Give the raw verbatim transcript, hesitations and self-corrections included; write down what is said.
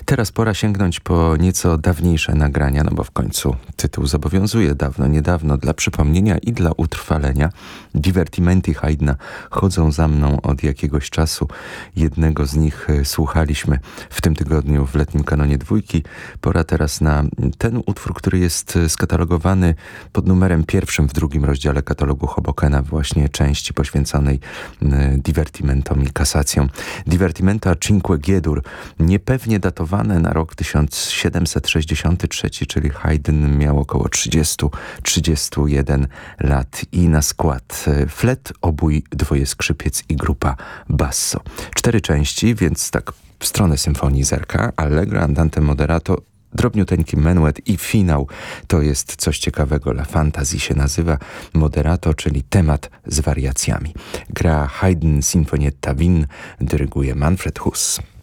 Teraz pora sięgnąć po nieco dawniejsze nagrania, no bo w końcu tytuł zobowiązuje dawno, niedawno. Dla przypomnienia i dla utrwalenia Divertimenti Haydna chodzą za mną od jakiegoś czasu. Jednego z nich słuchaliśmy w tym tygodniu w letnim kanonie dwójki. Pora teraz na ten utwór, który jest skatalogowany pod numerem pierwszym w drugim rozdziale katalogu Hobokena, właśnie części poświęconej divertimentom i kasacjom. Divertimenta Cinque Giedur, niepewnie datowane na rok tysiąc siedemset sześćdziesiąty trzeci, czyli Haydn miał około trzydzieści trzydzieści jeden lat i na skład flet, obój, dwoje skrzypiec i grupa basso. Cztery części, więc tak w stronę symfonii zerka, allegro, andante moderato, drobniuteńki menuet i finał. To jest coś ciekawego. La Fantasie się nazywa. Moderato, czyli temat z wariacjami. Gra Haydn Sinfonietta Wien, dyryguje Manfred Huss.